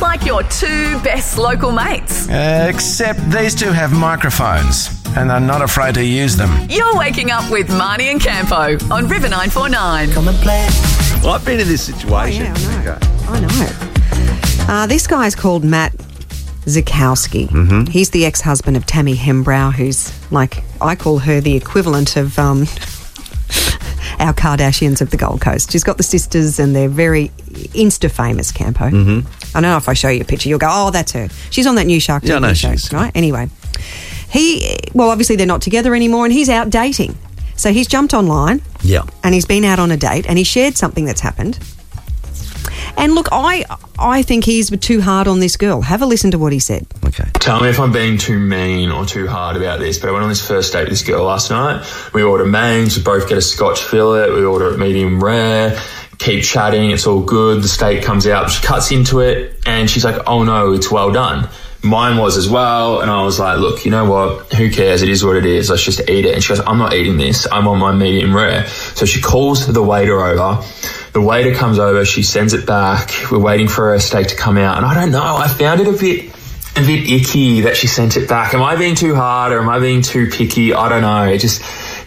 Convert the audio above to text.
like your two best local mates. Except these two have microphones and are not afraid to use them. You're waking up with Marnie and Campo on River 949. Come and play. Well, I've been in this situation. Oh, yeah, Okay. I know. This guy's called Matt Zukowski. Mm-hmm. He's the ex-husband of Tammy Hembrow, who's like, I call her the equivalent of our Kardashians of the Gold Coast. She's got the sisters and they're very Insta-famous, Campo. Mm-hmm. I don't know if I show you a picture, you'll go, oh, that's her. She's on that new Shark TV Yeah, I know show, she is. right? Anyway, obviously they're not together anymore and he's out dating. So he's jumped online Yeah. and he's been out on a date and he shared something that's happened. And look, I think he's too hard on this girl. Have a listen to what he said. Okay. Tell me if I'm being too mean or too hard about this, but I went on this first date with this girl last night. We order mains, we both get a Scotch fillet, we order it medium rare, keep chatting, it's all good. The steak comes out, she cuts into it, and she's like, oh no, it's well done. Mine was as well, and I was like, look, you know what, who cares, it is what it is, let's just eat it. And she goes, I'm not eating this, I'm on my medium rare. So she calls the waiter over. The waiter comes over, she sends it back, we're waiting for her steak to come out, and I don't know, I found it a bit icky that she sent it back. Am I being too hard or am I being too picky? I don't know, it just